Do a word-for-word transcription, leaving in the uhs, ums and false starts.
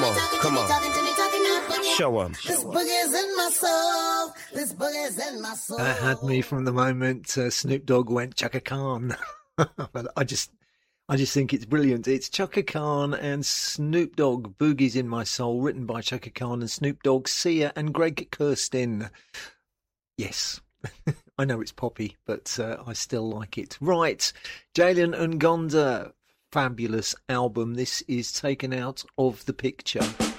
on, come on. Show 'em. This boogie's in my soul. This boogie's in my soul. That had me from the moment uh, Snoop Dogg went Chaka Khan. But I just, I just think it's brilliant. It's Chaka Khan and Snoop Dogg, Boogie's in My Soul, written by Chaka Khan and Snoop Dogg, Sia and Greg Kurstin. Yes. I know it's poppy, but uh, I still like it. Right, Jalen and Gonda, fabulous album. This is Taken Out of the Picture.